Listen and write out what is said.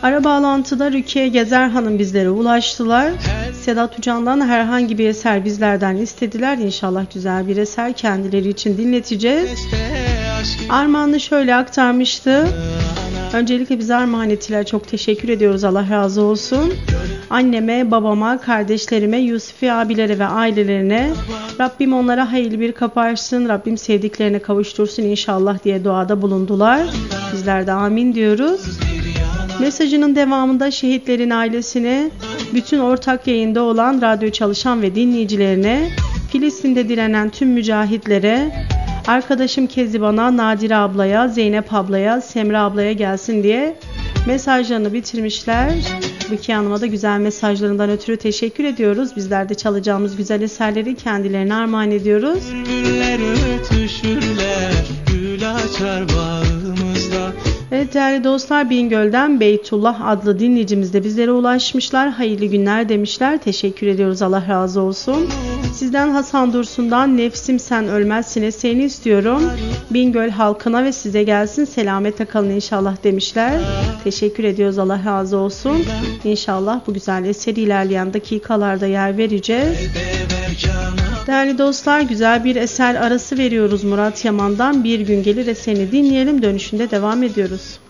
Ara bağlantıda Rukiye Gezer Hanım bizlere ulaştılar. Sedat Ucan'dan herhangi bir eser bizlerden istediler. İnşallah güzel bir eser kendileri için dinleteceğiz. Armağan'ı şöyle aktarmıştı. Öncelikle bize armağan ettiler. Çok teşekkür ediyoruz. Allah razı olsun. Anneme, babama, kardeşlerime, Yusufi abilere ve ailelerine Rabbim onlara hayırlı bir kapı açsın. Rabbim sevdiklerine kavuştursun inşallah diye duada bulundular. Bizler de amin diyoruz. Mesajının devamında şehitlerin ailesine, bütün ortak yayında olan radyo çalışan ve dinleyicilerine, Filistin'de direnen tüm mücahitlere, arkadaşım Keziban'a, Nadire ablaya, Zeynep ablaya, Semra ablaya gelsin diye mesajlarını bitirmişler. Rukiye Hanım'a da güzel mesajlarından ötürü teşekkür ediyoruz. Bizler de çalacağımız güzel eserleri kendilerine armağan ediyoruz. Güller ötüşürler, gül açar bağımızda. Evet değerli dostlar, Bingöl'den Beytullah adlı dinleyicimiz de bizlere ulaşmışlar. Hayırlı günler demişler. Teşekkür ediyoruz. Allah razı olsun. Sizden Hasan Dursun'dan Nefsim Sen Ölmezsin seni istiyorum. Bingöl halkına ve size gelsin. Selamete kalın inşallah demişler. Teşekkür ediyoruz. Allah razı olsun. İnşallah bu güzel eseri ilerleyen dakikalarda yer vereceğiz. Değerli dostlar, güzel bir eser arası veriyoruz Murat Yaman'dan. Bir gün gelir eserini dinleyelim. Dönüşünde devam ediyoruz.